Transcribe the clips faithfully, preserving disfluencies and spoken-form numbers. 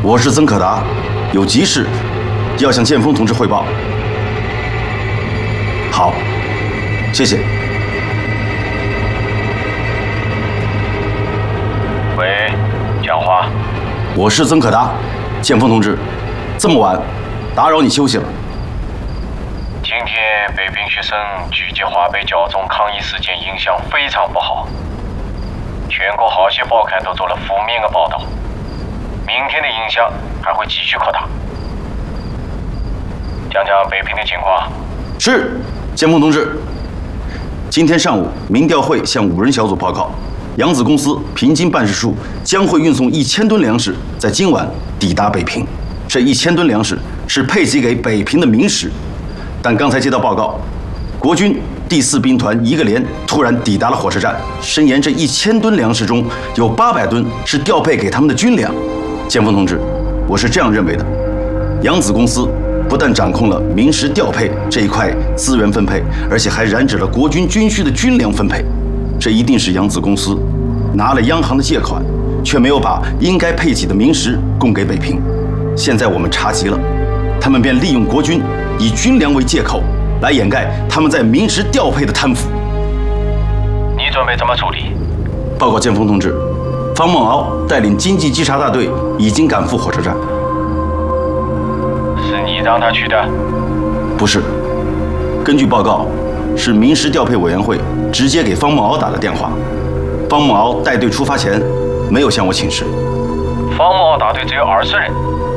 我是曾可达，有急事要向剑锋同志汇报。好，谢谢。 喂，讲话。 我是曾可达，剑锋同志，这么晚，打扰你休息了。 今天北平学生聚集华北教宗抗议事件影响非常不好，全国好些报刊都做了负面的报道。明天的影响还会继续扩大。讲讲北平的情况。 是，剑锋同志。今天上午，民调会向五人小组报告，扬子公司平津办事处将会运送一千吨粮食，在今晚抵达北平。这一千吨粮食是配给给北平的民食，但刚才接到报告，国军第四兵团一个连突然抵达了火车站，声言这一千吨粮食中有八百吨是调配给他们的军粮。剑锋同志，我是这样认为的：扬子公司不但掌控了民食调配这一块资源分配，而且还染指了国军军需的军粮分配。这一定是扬子公司拿了央行的借款，却没有把应该配给的民食供给北平。现在我们查急了，他们便利用国军以军粮为借口，来掩盖他们在民食调配的贪腐。 你准备怎么处理？ 报告剑锋同志，方梦敖带领经济稽查大队已经赶赴火车站。 是你让他去的？ 不是，根据报告，是民食调配委员会直接给方梦敖打的电话。方梦敖带队出发前没有向我请示。 方梦敖大队只有二十人，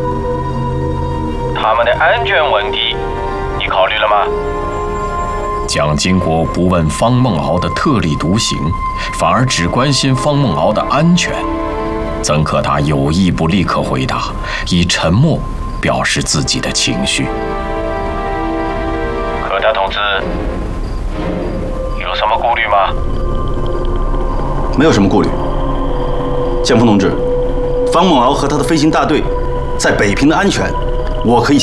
他们的安全问题你考虑了吗？ 蒋经国不问方梦敖的特立独行，反而只关心方梦敖的安全。曾可达有意不立刻回答，以沉默表示自己的情绪。 可达同志，有什么顾虑吗？ 没有什么顾虑。剑锋同志，方梦敖和他的飞行大队在北平的安全，我可以